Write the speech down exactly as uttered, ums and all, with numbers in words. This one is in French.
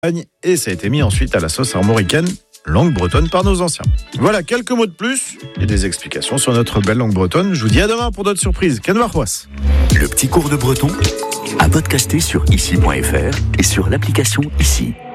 et ça a été mis ensuite à la sauce armoricaine, langue bretonne par nos anciens. Voilà, quelques mots de plus et des explications sur notre belle langue bretonne. Je vous dis à demain pour d'autres surprises. Ken Marquois. Le petit cours de breton à podcaster sur ici point f r et sur l'application Ici.